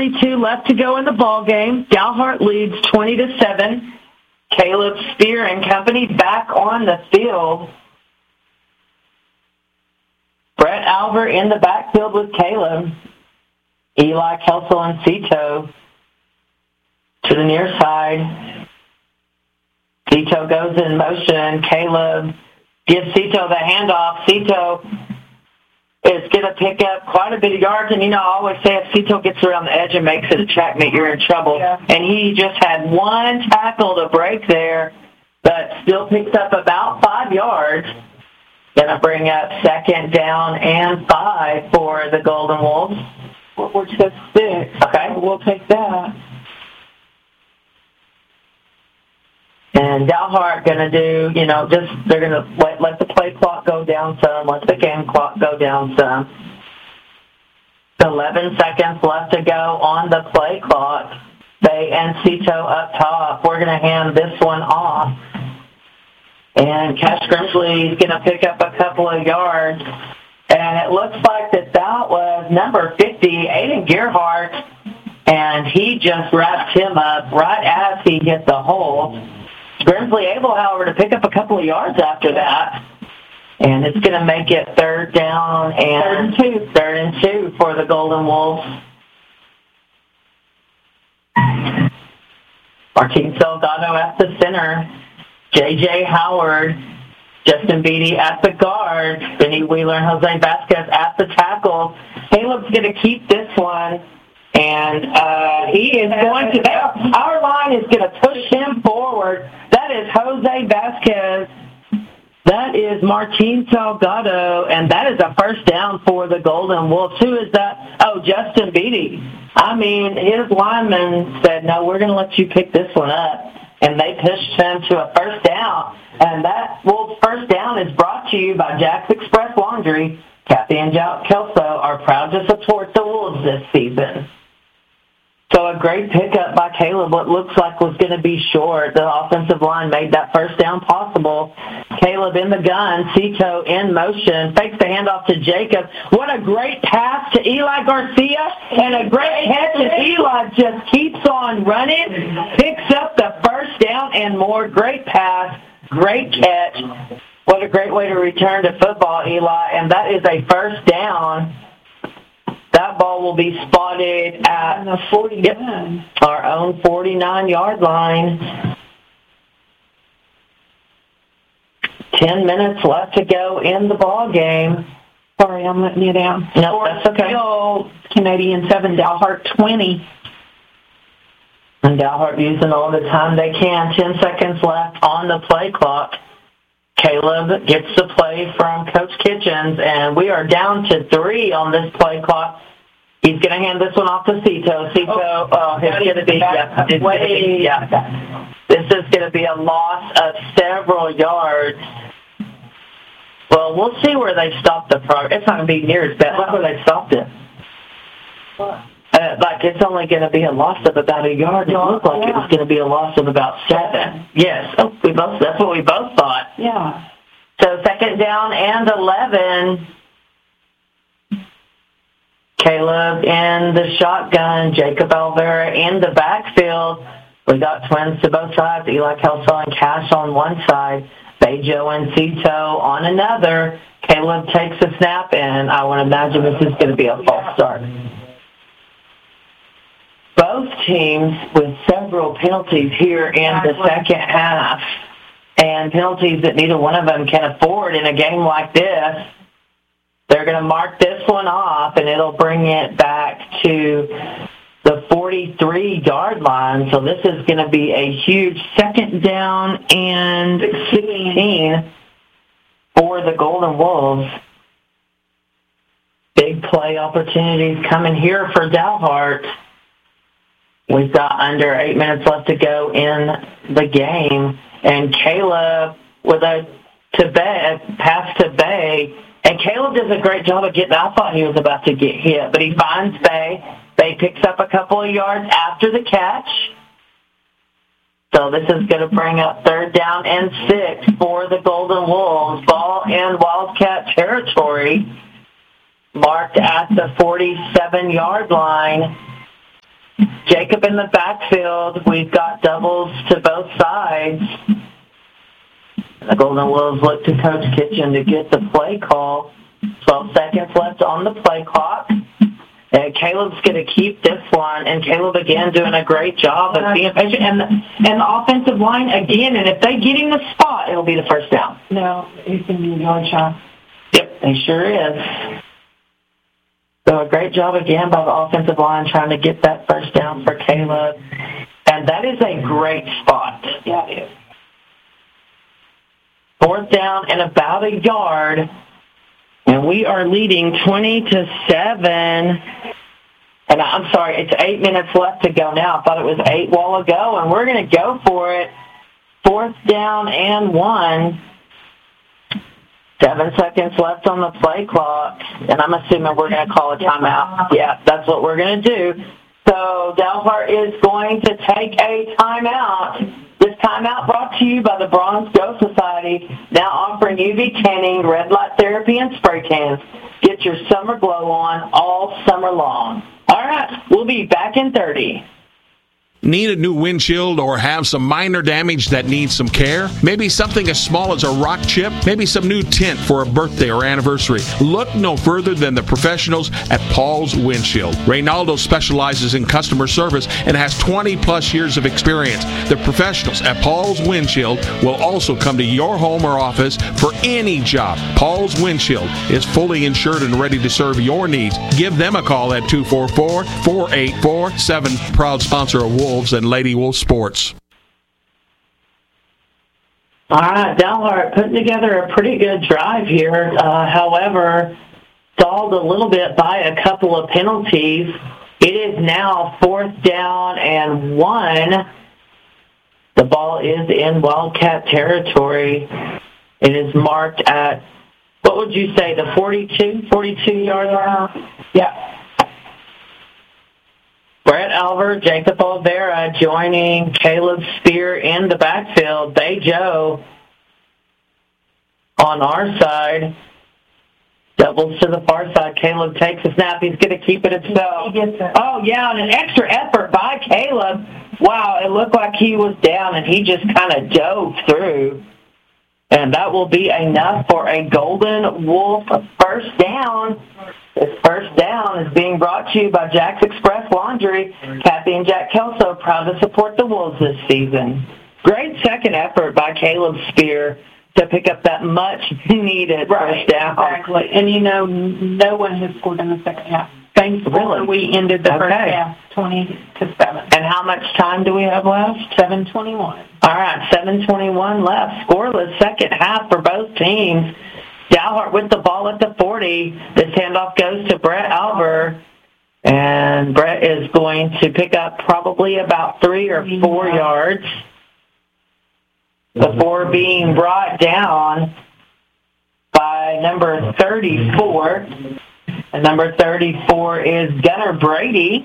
2:42 left to go in the ball game. Dalhart leads 20-7. Caleb Spear and company back on the field. Brett Albert in the backfield with Caleb. Eli Kelsel and Cito to the near side. Cito goes in motion. Caleb gives Cito the handoff. Cito is going to pick up quite a bit of yards. And, I always say if Cito gets around the edge and makes it a track meet, you're in trouble. Yeah. And he just had one tackle to break there, but still picks up about 5 yards. Going to bring up 2nd down and 5 for the Golden Wolves. We're just 6. Okay. We'll take that. And Dalhart going to do, they're going to let the play clock go down some, let the game clock go down some. 11 seconds left to go on the play clock. Bay and Cito up top. We're going to hand this one off. And Cash Grimsley is going to pick up a couple of yards. And it looks like that was number 50, Aiden Gerhardt. And he just wrapped him up right as he hit the hole. Grimsley able, however, to pick up a couple of yards after that. And it's going to make it 3rd down and 3rd and 2 for the Golden Wolves. Martin Salgado at the center. J.J. Howard, Justin Beatty at the guard. Benny Wheeler and Jose Vasquez at the tackle. Caleb's going to keep this one. And he is going to, our line is going to push him forward. That is Jose Vasquez. That is Martin Salgado. And that is a 1st down for the Golden Wolves. Who is that? Oh, Justin Beatty. His lineman said, no, we're going to let you pick this one up. And they pushed him to a 1st down. And that Wolves 1st down is brought to you by Jack's Express Laundry. Kathy and Jack Kelso are proud to support the Wolves this season. So a great pickup by Caleb. What looks like was going to be short. The offensive line made that 1st down possible. Caleb in the gun. Cito in motion. Fakes the handoff to Jacob. What a great pass to Eli Garcia. And a great catch. And Eli just keeps on running. Picks up the 1st down and more. Great pass. Great catch. What a great way to return to football, Eli. And that is a 1st down. That ball will be spotted at the 49. Our own 49-yard line. 10 minutes left to go in the ball game. Sorry, I'm letting you down. No, that's okay. Canadian 7, Dalhart 20. And Dalhart using all the time they can. 10 seconds left on the play clock. Caleb gets the play from Coach Kitchens, and we are down to 3 on this play clock. He's going to hand this one off to Cito. It's going to be, This is going to be a loss of several yards. Well, we'll see where they stop the progress. It's not going to be near as bad. Look where they stopped it. It's only going to be a loss of about a yard. It looked like it was going to be a loss of about 7. Yes, that's what we both thought. Yeah. So 2nd down and 11. Caleb in the shotgun. Jacob Alvera in the backfield. We got twins to both sides. Eli Kelso and Cash on one side. Bejo and Cito on another. Caleb takes a snap, and I would imagine this is going to be a false start. Both teams with several penalties here in the second half, and penalties that neither one of them can afford in a game like this. They're going to mark this one off, and it'll bring it back to the 43-yard line. So this is going to be a huge 2nd down and 16 for the Golden Wolves. Big play opportunities coming here for Dalhart. We've got under 8 minutes left to go in the game. And Caleb with a pass to Bay. And Caleb does a great job of getting, I thought he was about to get hit, but he finds Bay. Bay picks up a couple of yards after the catch. So this is going to bring up 3rd down and 6 for the Golden Wolves. Ball in Wildcat territory, marked at the 47-yard line. Jacob in the backfield. We've got doubles to both sides. The Golden Wolves look to Coach Kitchen to get the play call. 12 seconds left on the play clock. And Caleb's going to keep this one. And Caleb, again, doing a great job of being patient. And the offensive line, again, and if they get him the spot, it'll be the first down. No, he's going to be a yard shot. Yep, he sure is. So a great job, again, by the offensive line trying to get that first down for Caleb. And that is a great spot. Yeah, it is. Fourth down and about a yard. And we are leading 20-7. And I'm sorry, it's 8 minutes left to go now. I thought it was 8 while ago, and we're going to go for it. Fourth down and 1. 7 seconds left on the play clock. And I'm assuming we're going to call a timeout. Yeah, that's what we're going to do. So Dalhart is going to take a timeout. This timeout brought to you by the Bronze Go Society, now offering UV tanning, red light therapy, and spray cans. Get your summer glow on all summer long. All right, we'll be back in 30. Need a new windshield or have some minor damage that needs some care? Maybe something as small as a rock chip? Maybe some new tint for a birthday or anniversary? Look no further than the professionals at Paul's Windshield. Reynaldo specializes in customer service and has 20-plus years of experience. The professionals at Paul's Windshield will also come to your home or office for any job. Paul's Windshield is fully insured and ready to serve your needs. Give them a call at 244-484-7. Proud sponsor of Wolves and Lady Wolf Sports. All right, Dalhart putting together a pretty good drive here. However, stalled a little bit by a couple of penalties. It is now fourth down and 1. The ball is in Wildcat territory. It is marked at, what would you say, the 42-yard line? Yeah. Brett Alver, Jacob Olvera joining Caleb Spear in the backfield. Bay Joe on our side. Doubles to the far side. Caleb takes a snap. He's going to keep it himself. He gets it. Oh, yeah, and an extra effort by Caleb. Wow, it looked like he was down, and he just kind of dove through. And that will be enough for a Golden Wolf first down. This first down is being brought to you by Jack's Express Laundry. Kathy and Jack Kelso, proud to support the Wolves this season. Great second effort by Caleb Spear to pick up that much-needed first down. Exactly. And, no one has scored in the second half. Thankfully, we ended the first half 20-7. And how much time do we have left? 7:21. All right, 7:21 left. Scoreless second half for both teams. Dalhart with the ball at the 40. This handoff goes to Brett Alver. And Brett is going to pick up probably about 3 or 4 yards before being brought down by number 34. And number 34 is Gunnar Brady.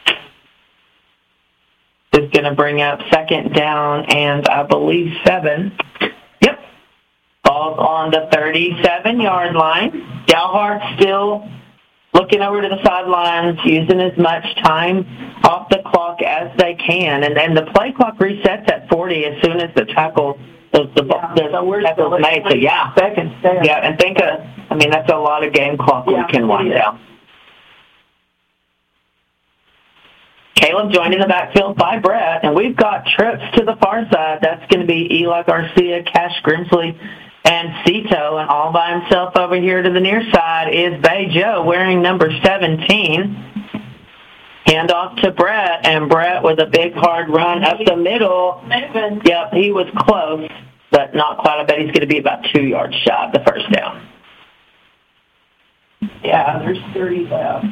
Is going to bring up second down and I believe 7. Yep. Ball's on the 37-yard line. Dalhart still looking over to the sidelines, using as much time off the clock as they can. And then the play clock resets at 40 as soon as the tackle the tackle's made. So, yeah. Seconds there. Yeah, and that's a lot of game clock we can wind down. Caleb joined in the backfield by Brett, and we've got trips to the far side. That's going to be Eli Garcia, Cash Grimsley, and Cito. And all by himself over here to the near side is Bay Joe wearing number 17. Hand off to Brett, and Brett with a big hard run up the middle. Yep, he was close, but not quite. I bet he's going to be about 2 yards shy of the first down. Yeah, there's 30 left.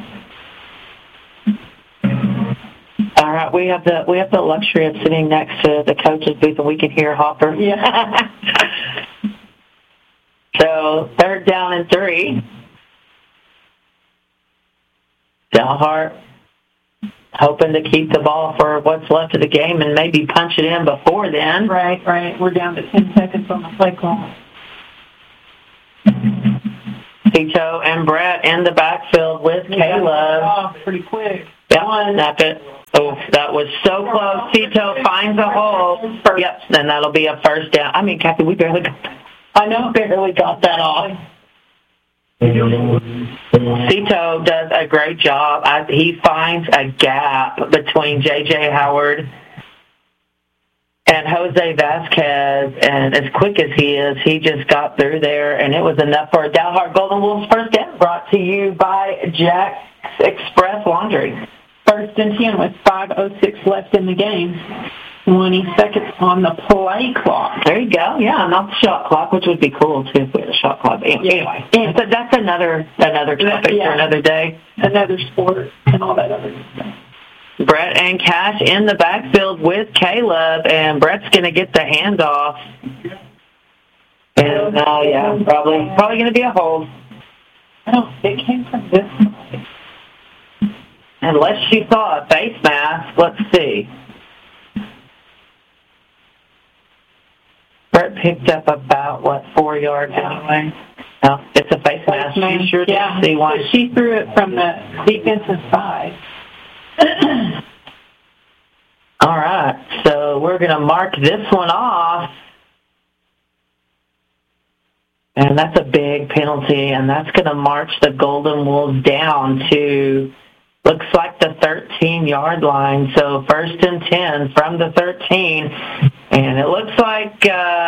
All right, we have the luxury of sitting next to the coach's booth, and we can hear Hopper. Yeah. So third down and 3. Dalhart hoping to keep the ball for what's left of the game and maybe punch it in before then. Right. We're down to 10 seconds on the play clock. Cito and Brett in the backfield with Caleb. Off pretty quick. Yeah, snap it. Oh, that was so close. Tito finds a hole. Yep, and that'll be a first down. I mean, Kathy, we barely got that. I know, barely got that off. Tito does a great job. He finds a gap between J.J. Howard and Jose Vasquez, and as quick as he is, he just got through there, and it was enough for a Dalhart Golden Wolves first down, brought to you by Jack's Express Laundry. 1st and 10 with 5:06 left in the game. 20 seconds on the play clock. There you go. Yeah, not the shot clock, which would be cool, too, if we had a shot clock. Anyway, but that's another topic for another day. Another sport and all that other stuff. Brett and Cash in the backfield with Caleb, and Brett's going to get the handoff. And, probably going to be a hold. It came from this side. Unless you saw a face mask, let's see. Brett picked up about, 4 yards anyway? No, it's a face mask. You sure did see one. She threw it from the defensive side. All right, so we're going to mark this one off. And that's a big penalty, and that's going to march the Golden Wolves down to, looks like the 13-yard line. So 1st and 10 from the 13. And it looks like,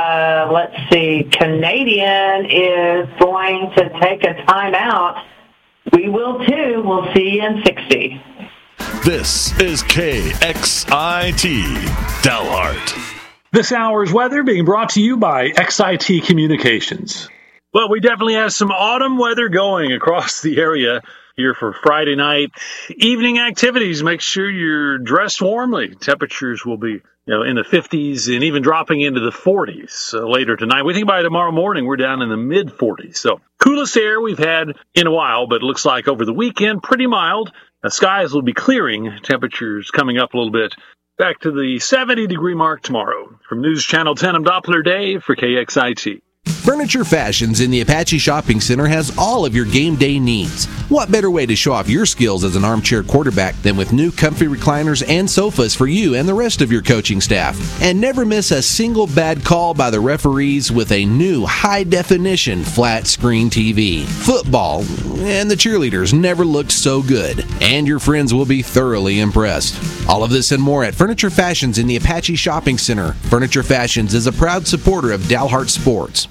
Canadian is going to take a timeout. We will too. We'll see you in 60. This is KXIT Dalhart. This hour's weather being brought to you by XIT Communications. Well, we definitely have some autumn weather going across the area here for Friday night. Evening activities, make sure you're dressed warmly. Temperatures will be in the 50s and even dropping into the 40s later tonight. We think by tomorrow morning, we're down in the mid-40s. So coolest air we've had in a while, but it looks like over the weekend, pretty mild. The skies will be clearing, temperatures coming up a little bit. Back to the 70-degree mark tomorrow. From News Channel 10, I'm Doppler Dave for KXIT. Furniture Fashions in the Apache Shopping Center has all of your game day needs. What better way to show off your skills as an armchair quarterback than with new comfy recliners and sofas for you and the rest of your coaching staff? And never miss a single bad call by the referees with a new high-definition flat-screen TV. Football and the cheerleaders never looked so good, and your friends will be thoroughly impressed. All of this and more at Furniture Fashions in the Apache Shopping Center. Furniture Fashions is a proud supporter of Dalhart Sports.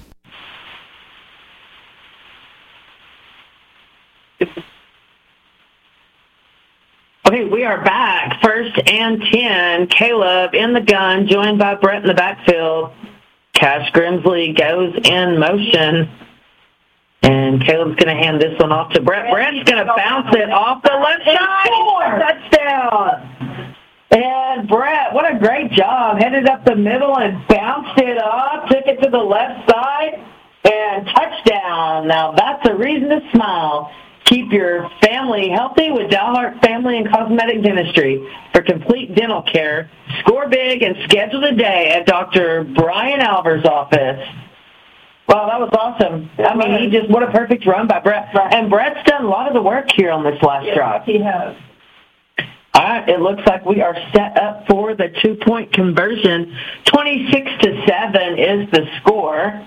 Okay, we are back. 1st and 10. Caleb in the gun, joined by Brett in the backfield. Cash Grimsley goes in motion. And Caleb's going to hand this one off to Brett. Brett's going to bounce it off the left side. Touchdown. And Brett, what a great job. Headed up the middle and bounced it off. Took it to the left side. And touchdown. Now that's a reason to smile. Keep your family healthy with Dalhart Family and Cosmetic Dentistry. For complete dental care, score big and schedule today at Dr. Brian Alver's office. Wow, that was awesome. I mean, what a perfect run by Brett. And Brett's done a lot of the work here on this last drive. He has. All right, it looks like we are set up for the 2-point conversion. 26-7 is the score.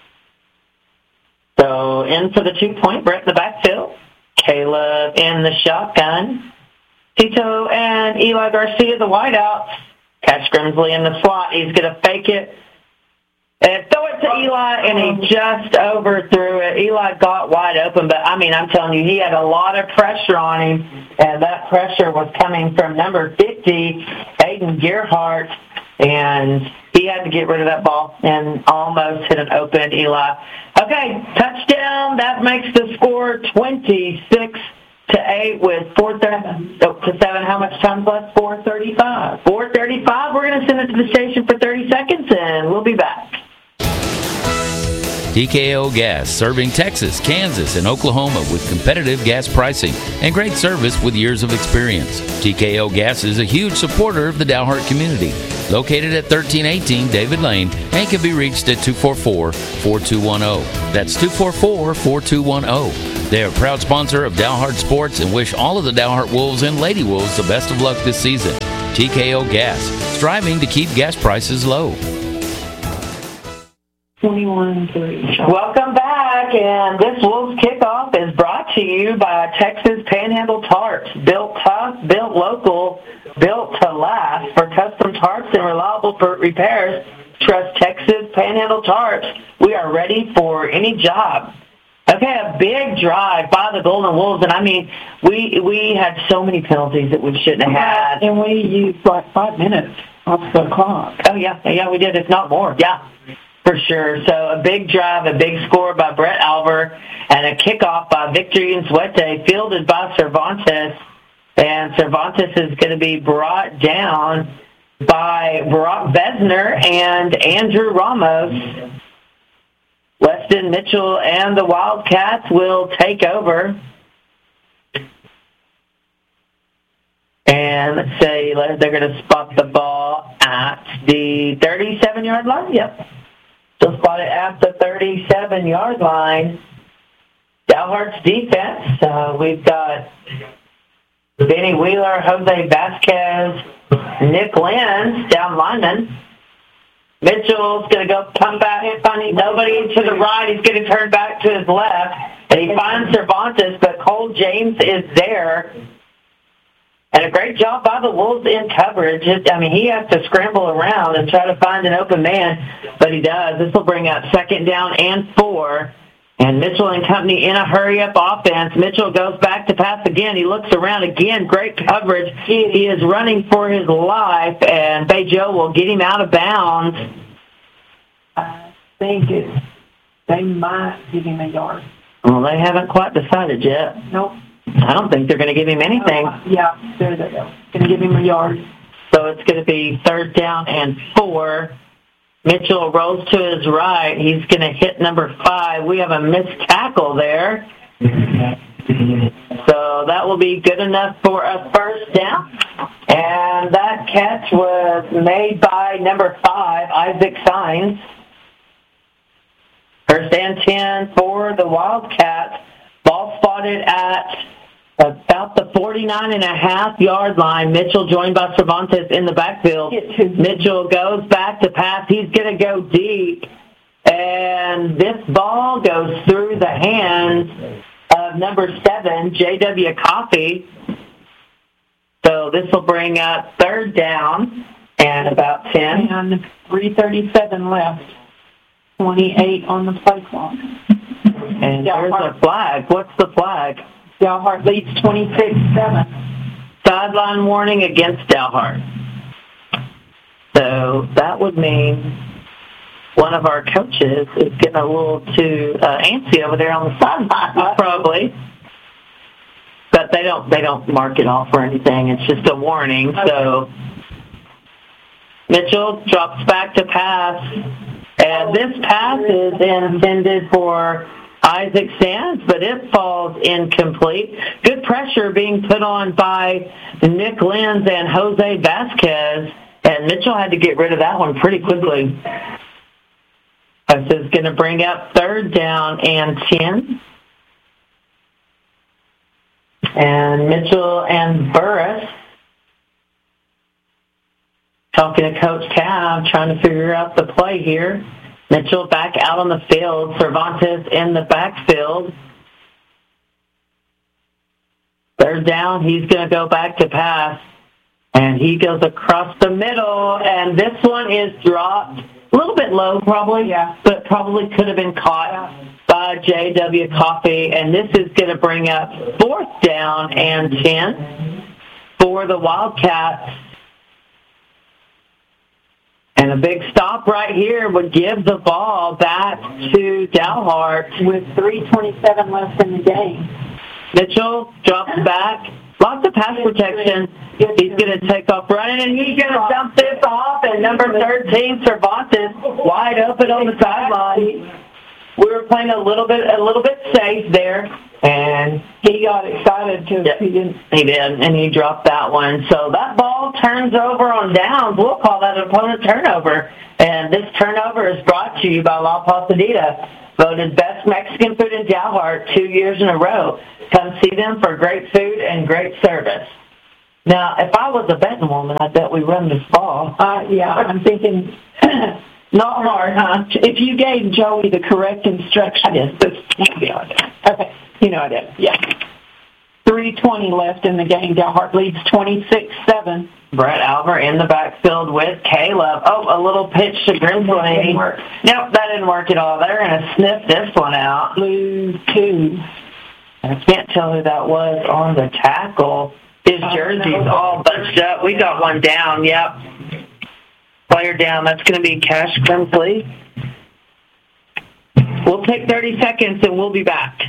So in for the 2-point, Brett in the backfield. Caleb in the shotgun. Tito and Eli Garcia, the wideouts. Cash Grimsley in the slot. He's going to fake it and throw it to Eli, and he just overthrew it. Eli got wide open, but, I mean, I'm telling you, he had a lot of pressure on him, and that pressure was coming from number 50, Aiden Gerhardt, and he had to get rid of that ball and almost hit an open Eli. Okay, touchdown. That makes the score 26-8 with 4:37. How much time left? 4:35. 4:35. We're going to send it to the station for 30 seconds, and we'll be back. TKO Gas, serving Texas, Kansas, and Oklahoma with competitive gas pricing and great service with years of experience. TKO Gas is a huge supporter of the Dalhart community. Located at 1318 David Lane and can be reached at 244-4210. That's 244-4210. They are a proud sponsor of Dalhart Sports and wish all of the Dalhart Wolves and Lady Wolves the best of luck this season. TKO Gas, striving to keep gas prices low. 21-3. Welcome back, and this Wolves kickoff is brought to you by Texas Panhandle Tarps. Built tough, built local, built to last. For custom tarps and reliable repairs, trust Texas Panhandle Tarps. We are ready for any job. Okay, a big drive by the Golden Wolves, and I mean, we had so many penalties that we shouldn't have had. And we used like 5 minutes off the clock. Oh, yeah, we did, if not more, yeah, for sure. So a big drive, a big score by Brett Alver, and a kickoff by Victor Unsuete, fielded by Cervantes, and Cervantes is going to be brought down by Brock Vesner and Andrew Ramos. Weston Mitchell and the Wildcats will take over. And let's say they're going to spot the ball at the 37-yard line. Yep. They'll spot it at the 37-yard line. Dalhart's defense, we've got Benny Wheeler, Jose Vasquez, Nick Lenz, down lineman. Mitchell's going to go pump out here, finding nobody to the right. He's going to turn back to his left, and he finds Cervantes, but Cole James is there. And a great job by the Wolves in coverage. He has to scramble around and try to find an open man, but he does. This will bring up 2nd down and 4. And Mitchell and company in a hurry-up offense. Mitchell goes back to pass again. He looks around again. Great coverage. He is running for his life, and Bay Joe will get him out of bounds. I think they might give him a yard. Well, they haven't quite decided yet. Nope. I don't think they're going to give him anything. Yeah, there they go. Going to give him a yard. So it's going to be 3rd down and 4. Mitchell rolls to his right. He's going to hit number 5. We have a missed tackle there. So that will be good enough for a 1st down. And that catch was made by number 5, Isaac Sines. 1st and 10 for the Wildcats. Ball spotted at about the 49.5-yard line. Mitchell joined by Cervantes in the backfield. Mitchell goes back to pass. He's going to go deep. And this ball goes through the hands of number 7, J.W. Coffey. So this will bring up 3rd down and about 10. And 3:37 left. 28 on the play clock. And there's a flag. What's the flag? Dalhart leads 26-7. Sideline warning against Dalhart. So that would mean one of our coaches is getting a little too antsy over there on the sideline, probably. But they don't mark it off or anything. It's just a warning. Okay. So Mitchell drops back to pass, and this pass is intended for Isaac Sands, but it falls incomplete. Good pressure being put on by Nick Lenz and Jose Vasquez, and Mitchell had to get rid of that one pretty quickly. This is going to bring up 3rd down and 10. And Mitchell and Burris talking to Coach Cav, trying to figure out the play here. Mitchell back out on the field. Cervantes in the backfield. 3rd down. He's going to go back to pass. And he goes across the middle. And this one is dropped. A little bit low probably, but probably could have been caught by J.W. Coffey. And this is going to bring up 4th down and 10 for the Wildcats. And a big stop right here would give the ball back to Dalhart with 3:27 left in the game. Mitchell drops back. Lots of pass protection. He's going to take off running, and he's going to dump this off. And number 13, Cervantes, wide open on the sideline. We were playing a little bit safe there, and he got excited too. Yeah, he did, and he dropped that one. So that ball turns over on downs. We'll call that an opponent turnover. And this turnover is brought to you by La Pasadena. Voted Best Mexican Food in Dalhart 2 years in a row. Come see them for great food and great service. Now, if I was a betting woman, I bet we run this ball. Yeah, I'm thinking not hard, huh? If you gave Joey the correct instructions, this can't be hard. Okay, you know I did. Yeah. 3:20 left in the game. Dalhart leads 26-7. Brett Albert in the backfield with Caleb. Oh, a little pitch to Grimsley. Didn't work. Nope, that didn't work at all. They're going to sniff this one out. Lose 2. I can't tell who that was on the tackle. His jersey's all bunched up. We got one down, yep. Player down. That's going to be Cash Grimsley. We'll take 30 seconds and we'll be back.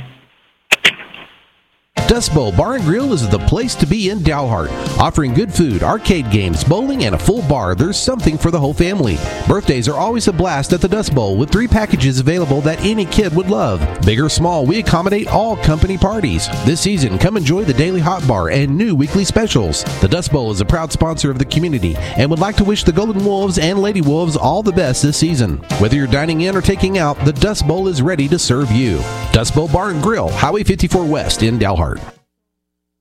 Dust Bowl Bar and Grill is the place to be in Dalhart. Offering good food, arcade games, bowling, and a full bar, there's something for the whole family. Birthdays are always a blast at the Dust Bowl with 3 packages available that any kid would love. Big or small, we accommodate all company parties. This season, come enjoy the daily hot bar and new weekly specials. The Dust Bowl is a proud sponsor of the community and would like to wish the Golden Wolves and Lady Wolves all the best this season. Whether you're dining in or taking out, the Dust Bowl is ready to serve you. Dust Bowl Bar and Grill, Highway 54 West in Dalhart.